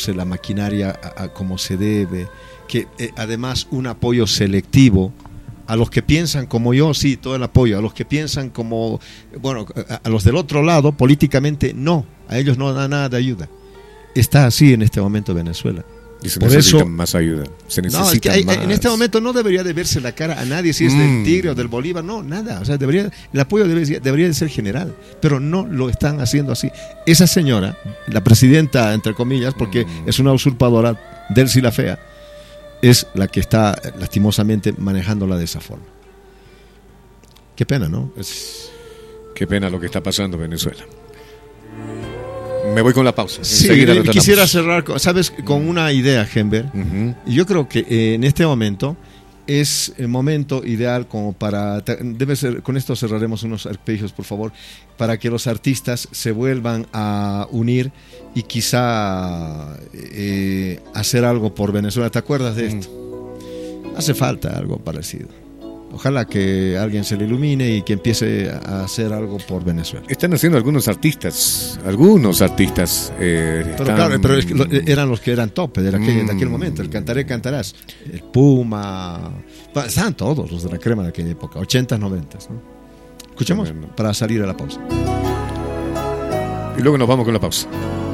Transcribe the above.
use la maquinaria como se debe, que además un apoyo selectivo a los que piensan como yo, sí, todo el apoyo, a los que piensan como, bueno, a los del otro lado, políticamente no, a ellos no da nada de ayuda. Está así en este momento Venezuela. Y se Por necesita eso, más ayuda. Se no, necesita es que más. en este momento no debería de verse la cara a nadie si es del Tigre o del Bolívar, no, nada. O sea, el apoyo debería de ser general, pero no lo están haciendo así. Esa señora, la presidenta, entre comillas, porque es una usurpadora, Delcy la Fea, es la que está lastimosamente manejándola de esa forma. Qué pena, ¿no? Qué pena lo que está pasando en Venezuela. Me voy con la pausa. Sí, quisiera cerrar, ¿sabes? Con una idea, Genber. Yo creo que en este momento es el momento ideal como para, debe ser, con esto cerraremos unos arpegios, por favor, para que los artistas se vuelvan a unir y quizá hacer algo por Venezuela. ¿Te acuerdas de esto? Hace falta algo parecido. Ojalá que alguien se le ilumine y que empiece a hacer algo por Venezuela. Están haciendo algunos artistas. Pero claro, pero es que eran los que eran top de aquel momento. El Cantaré Cantarás, el Puma, estaban todos los de la crema de aquella época, 80s, 90s, ¿no? Escuchemos para salir a la pausa. Y luego nos vamos con la pausa.